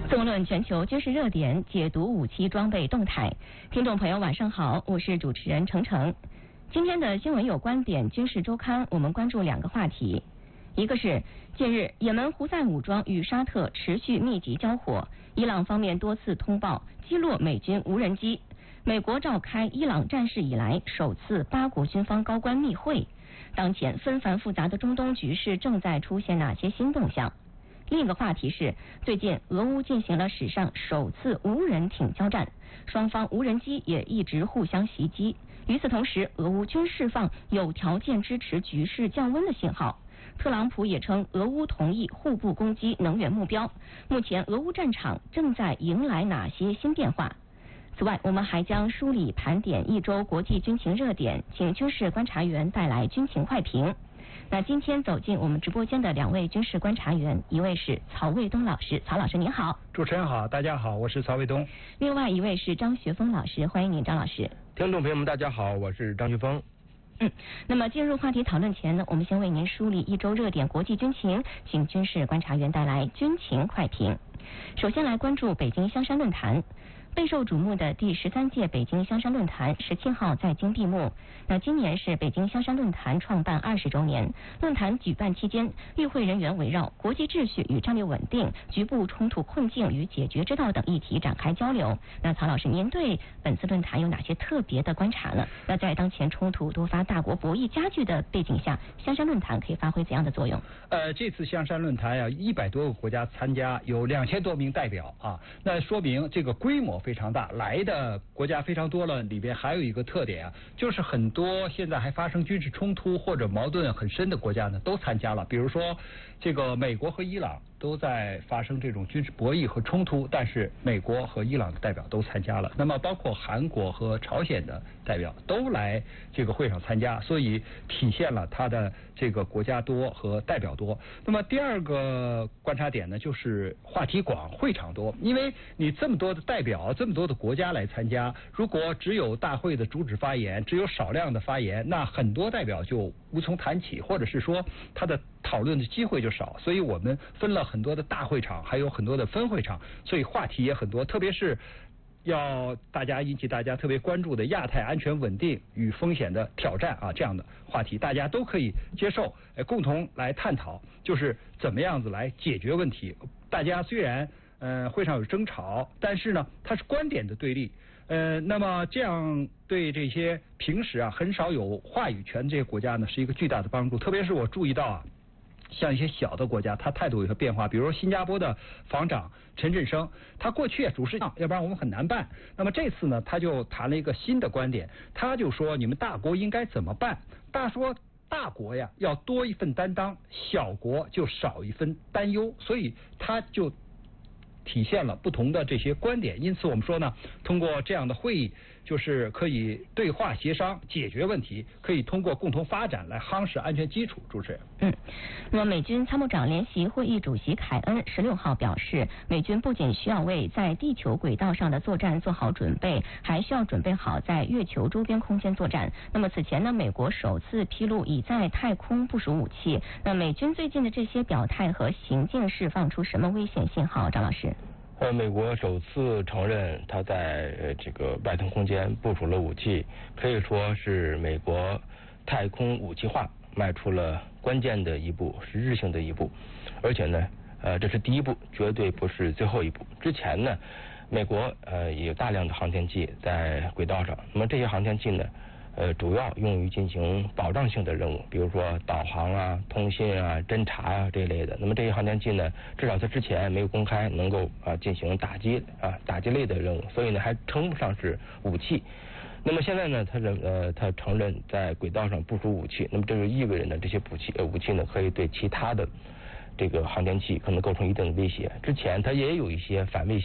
纵论全球军事热点，解读武器装备动态。听众朋友晚上好，我是主持人程程。今天的新闻有观点军事周刊，我们关注两个话题。一个是近日也门胡塞武装与沙特持续密集交火，伊朗方面多次通报击落美军无人机。美国召开伊朗战事以来首次8国军方高官密会。当前纷繁复杂的中东局势正在出现哪些新动向？另一个话题是，最近俄乌进行了史上首次无人艇交战，双方无人机也一直互相袭击。与此同时，俄乌均释放有条件支持局势降温的信号。特朗普也称，俄乌同意互不攻击能源目标。目前，俄乌战场正在迎来哪些新变化？此外，我们还将梳理盘点一周国际军情热点，请军事观察员带来军情快评。那今天走进我们直播间的两位军事观察员，一位是曹卫东老师，曹老师您好。 主持人好，大家好，我是曹卫东。 另外一位是张学峰老师，欢迎您，张老师。 听众朋友们大家好，我是张学峰。 那么进入话题讨论前呢，我们先为您梳理一周热点国际军情，请军事观察员带来军情快评。首先来关注北京香山论坛。备受瞩目的第13届北京香山论坛17号在京闭幕。那今年是北京香山论坛创办20周年。论坛举办期间，与会人员围绕国际秩序与战略稳定、局部冲突困境与解决之道等议题展开交流。那曹老师，您对本次论坛有哪些特别的观察呢？那在当前冲突多发、大国博弈加剧的背景下，香山论坛可以发挥怎样的作用？ 这次香山论坛100多个国家参加，有2000多名代表啊，那说明这个规模非常大，来的国家非常多了。里边还有一个特点啊，就是很多现在还发生军事冲突或者矛盾很深的国家呢，都参加了。比如说，这个美国和伊朗都在发生这种军事博弈和冲突，但是美国和伊朗的代表都参加了。那么包括韩国和朝鲜的代表都来这个会上参加，所以体现了他的这个国家多和代表多。那么第二个观察点呢，就是话题广、会场多。因为你这么多的代表、这么多的国家来参加，如果只有大会的主旨发言，只有少量的发言，那很多代表就无从谈起，或者是说他的讨论的机会就少。所以我们分了很多的大会场，还有很多的分会场，所以话题也很多，特别是要引起大家特别关注的亚太安全稳定与风险的挑战啊，这样的话题大家都可以接受，共同来探讨，就是怎么样子来解决问题。大家虽然会上有争吵，但是呢，它是观点的对立。那么这样对这些平时很少有话语权这些国家呢，是一个巨大的帮助。特别是我注意到像一些小的国家，他态度有些变化。比如说新加坡的防长陈振声，他过去主事要不然我们很难办。那么这次呢，他就谈了一个新的观点，他就说你们大国应该怎么办？大国要多一份担当，小国就少一份担忧，所以他就体现了不同的这些观点。因此我们说呢，通过这样的会议，就是可以对话协商解决问题，可以通过共同发展来夯实安全基础。主持人。 那么美军参谋长联席会议主席凯恩16号表示，美军不仅需要为在地球轨道上的作战做好准备，还需要准备好在月球周边空间作战。那么此前呢，美国首次披露已在太空部署武器。那美军最近的这些表态和行径释放出什么危险信号？张老师。 美国首次承认他在这个外太空间部署了武器，可以说是美国太空武器化迈出了关键的一步，实质性的一步。而且呢，这是第一步，绝对不是最后一步。之前呢，美国也有大量的航天器在轨道上，那么这些航天器呢，主要用于进行保障性的任务，比如说导航啊、通信啊、侦察啊这一类的。那么这些航天器呢，至少在之前没有公开能够进行打击类的任务，所以呢还称不上是武器。那么现在呢，他承认在轨道上部署武器，那么这就意味着呢，这些武器呢可以对其他的这个航天器可能构成一定的威胁。之前它也有一些反威胁